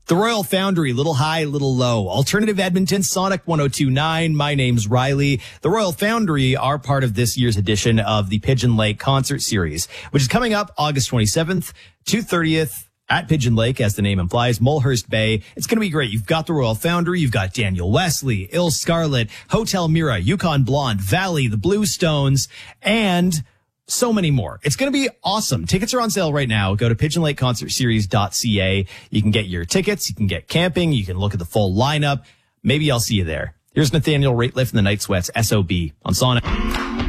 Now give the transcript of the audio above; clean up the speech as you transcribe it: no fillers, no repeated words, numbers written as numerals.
The Royal Foundry, little high, little low. Alternative Edmonton, Sonic 102.9. My name's Riley. The Royal Foundry are part of this year's edition of the Pigeon Lake Concert Series, which is coming up August 27th to 30th at Pigeon Lake, as the name implies, Mulhurst Bay. It's going to be great. You've got the Royal Foundry, you've got Daniel Wesley, Il Scarlet, Hotel Mira, Yukon Blonde, Valley, the Blue Stones, and so many more. It's going to be awesome. Tickets are on sale right now. Go to pigeonlakeconcertseries.ca. You can get your tickets. You can get camping. You can look at the full lineup. Maybe I'll see you there. Here's Nathaniel Rateliff and the Night Sweats SOB on Sonic.